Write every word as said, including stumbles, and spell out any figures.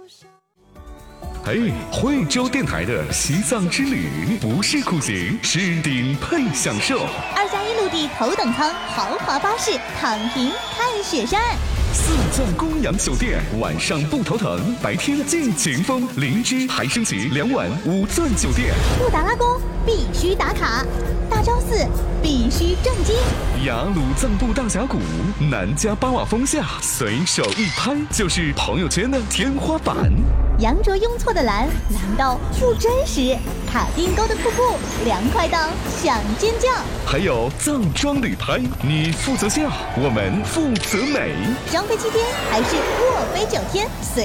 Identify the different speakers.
Speaker 1: 哎，惠州电台的西藏之旅不是苦行，是顶配享受。
Speaker 2: 二加一陆地头等舱豪华巴士，躺平看雪山。
Speaker 1: 四钻公羊酒店，晚上不头疼，白天尽情疯。灵芝还升级两晚五钻酒店。
Speaker 2: 布达拉宫必须打卡，大昭寺必须正经。
Speaker 1: 雅鲁藏布大峡谷，南迦巴瓦峰下，随手一拍就是朋友圈的天花板。
Speaker 2: 羊卓雍措的蓝，蓝到不真实；卡丁沟的瀑布，凉快到想尖叫。
Speaker 1: 还有藏装旅拍，你负责笑，我们负责美。
Speaker 2: 双飞七天还是卧飞九天，随